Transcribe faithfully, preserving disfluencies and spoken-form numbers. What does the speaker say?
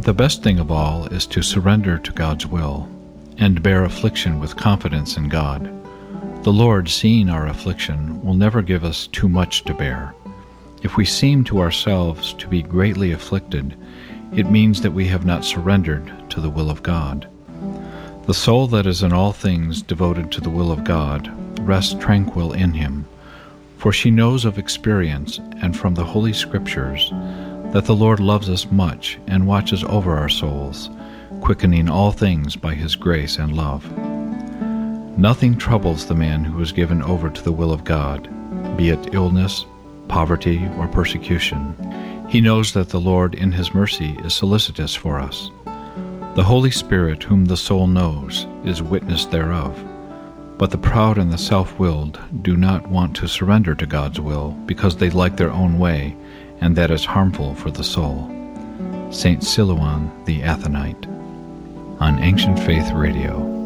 The best thing of all is to surrender to God's will and bear affliction with confidence in God. The Lord, seeing our affliction, will never give us too much to bear. If we seem to ourselves to be greatly afflicted, it means that we have not surrendered to the will of God. The soul that is in all things devoted to the will of God rests tranquil in Him, for she knows of experience and from the Holy Scriptures that the Lord loves us much and watches over our souls, quickening all things by His grace and love. Nothing troubles the man who is given over to the will of God, be it illness, poverty, or persecution. He knows that the Lord in His mercy is solicitous for us. The Holy Spirit, whom the soul knows, is witness thereof. But the proud and the self-willed do not want to surrender to God's will because they like their own way, and that is harmful for the soul. Saint Silouan the Athonite, on Ancient Faith Radio.